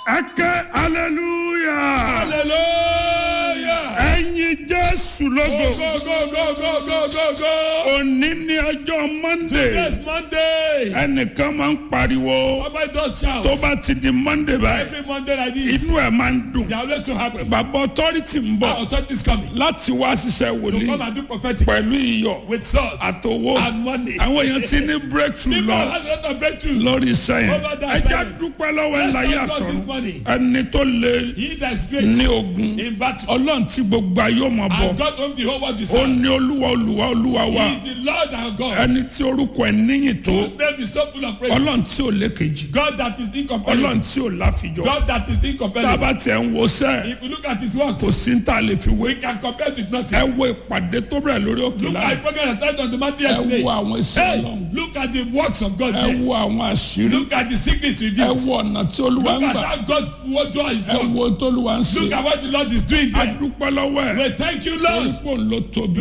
Eke hallelujah. Hallelujah. Ẹyin Jésù Go, lógo. go, go, go, go, go, go, go. Òní ni ọjọ́ Monday. Today's Monday. Ẹnìkan máa ń pariwo. Somebody just shout. Tó bá ti di Monday báyìí, Every Monday like this, inú ẹ̀ máa ń dùn. they are always so happy. Bàbá authority ń Our bọ̀ authority is coming láti wá ṣiṣẹ́ to come wòlíì and do prophetic pẹ̀lú iyọ̀ with salt àtowó. and money. Àwọn èèyàn ti ní breakthrough People lọ has a lot of breakthrough. lórí iṣẹ́ yẹn. Over that Ẹ jẹ́ silence. dúpẹ́ lọ́wọ́ ẹ̀ Let's láyé thank God àtọ̀run. this morning. Ẹni tó lè He that is great ní ogun. in battle. Ọlọ́run tí gbogbo ayé ọmọ bọ̀. And God owns the whole world we Ó serve. ní olúwa wa. He is the Lord our God. Ẹni tí orúkọ ẹ̀ níyìn tó. Whose name is so full of praise. Ọlọ́run tí ò lékejì. God that is incomparable. Ọlọ́run tí ò láfijọ́. God that is Tá a incomparable. bá tiẹ̀ ń wo sẹ́, If you look at his works, kò sí ní ta lè fi wé. we can compare it with nothing. Ẹ wo ìpàdé tó bẹ̀rẹ̀ lórí òkè Look at láàyè. the program that started on the mountain Ẹ yesterday. wo àwọn iṣẹ́ Hey, Ọlọ́run. look at the works of God Ẹ there. wo àwọn àṣírí. Look at the secrets Ẹ revealed. wo ọ̀nà tí Olúwa Look ń at gbà. how God what God is Ẹ doing. wo tó Olúwa ń Look ṣe. at what the Lord is doing A there. dúpẹ́ lọ́wọ́ ẹ̀. We thank you, Torí Lord, pò ń lo tóbi.